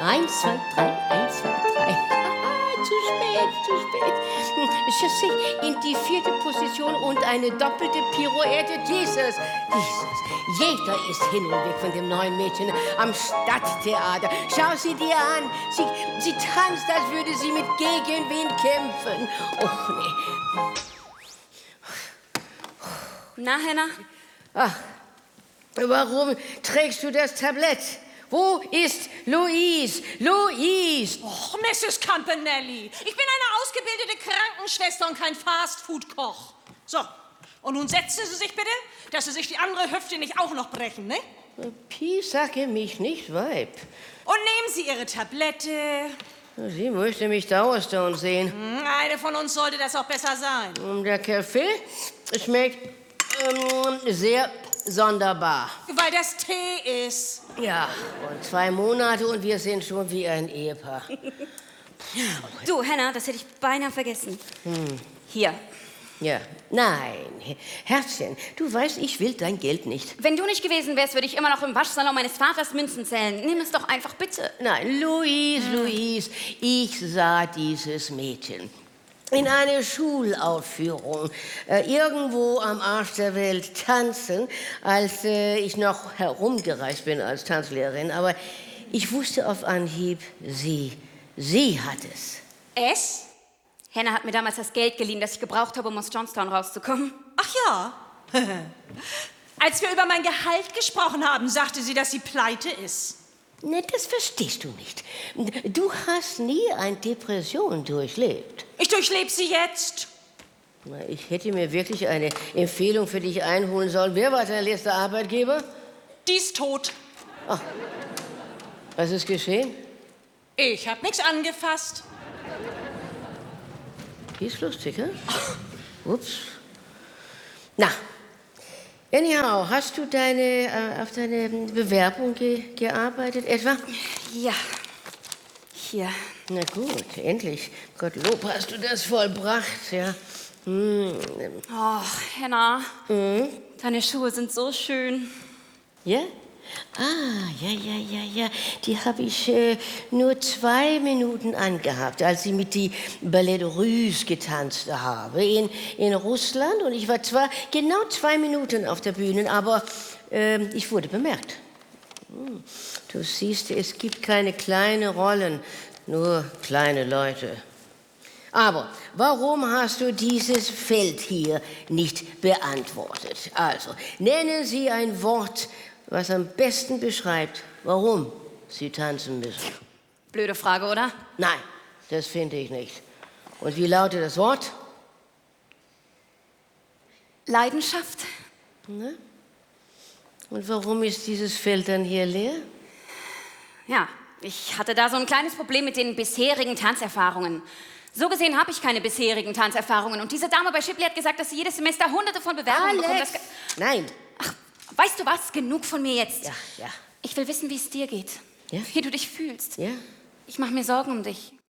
1, 2, 3, 1, 2, 3. Zu spät, zu spät. Chassé in die 4. Position und eine doppelte Pirouette. Jesus. Jeder ist hin und weg von dem neuen Mädchen am Stadttheater. Schau sie dir an. Sie tanzt, als würde sie mit Gegenwind kämpfen. Och, nee. Na, Henna? Ach, warum trägst du das Tablett? Wo ist Louise? Louise! Och, Mrs. Campanelli, ich bin eine ausgebildete Krankenschwester und kein Fastfood-Koch. So, und nun setzen Sie sich bitte, dass Sie sich die andere Hüfte nicht auch noch brechen, ne? Piesacke mich nicht, Weib. Und nehmen Sie Ihre Tablette. Sie möchte mich dauernd sehen. Eine von uns sollte das auch besser sein. Und der Kaffee schmeckt sehr sonderbar. Weil das Tee ist. Ja, und 2 Monate und wir sind schon wie ein Ehepaar. Du, Henna, das hätte ich beinahe vergessen. Hier. Ja, nein, Herzchen, du weißt, ich will dein Geld nicht. Wenn du nicht gewesen wärst, würde ich immer noch im Waschsalon meines Vaters Münzen zählen. Nimm es doch einfach bitte. Nein, Louise, ich sah dieses Mädchen in einer Schulaufführung irgendwo am Arsch der Welt tanzen, als ich noch herumgereist bin als Tanzlehrerin. Aber ich wusste auf Anhieb, sie hat es. Es? Henna hat mir damals das Geld geliehen, das ich gebraucht habe, um aus Johnstown rauszukommen. Ach ja. Als wir über mein Gehalt gesprochen haben, sagte sie, dass sie pleite ist. Ne, das verstehst du nicht. Du hast nie eine Depression durchlebt. Ich durchlebe sie jetzt. Na, ich hätte mir wirklich eine Empfehlung für dich einholen sollen. Wer war dein letzter Arbeitgeber? Die ist tot. Ach, was ist geschehen? Ich habe nichts angefasst. Die ist lustig, hä? Ups. Na, anyhow, hast du auf deine Bewerbung gearbeitet etwa? Ja. Hier. Na gut, endlich. Gottlob hast du das vollbracht, ja. Oh, Henna. Deine Schuhe sind so schön. Ja? Ah, ja. Die habe ich nur 2 Minuten angehabt, als ich mit die Ballet Russe getanzt habe in Russland. Und ich war zwar genau 2 Minuten auf der Bühne, aber ich wurde bemerkt. Du siehst, es gibt keine kleinen Rollen, nur kleine Leute. Aber warum hast du dieses Feld hier nicht beantwortet? Also, nennen Sie ein Wort, was am besten beschreibt, warum Sie tanzen müssen. Blöde Frage, oder? Nein, das finde ich nicht. Und wie lautet das Wort? Leidenschaft. Ne? Und warum ist dieses Feld dann hier leer? Ja, ich hatte da so ein kleines Problem mit den bisherigen Tanzerfahrungen. So gesehen habe ich keine bisherigen Tanzerfahrungen. Und diese Dame bei Shipley hat gesagt, dass sie jedes Semester Hunderte von Bewerbungen bekommt. Alex! Nein. Ach, weißt du was? Genug von mir jetzt. Ja. Ich will wissen, wie es dir geht. Ja? Wie du dich fühlst. Ja? Ich mache mir Sorgen um dich.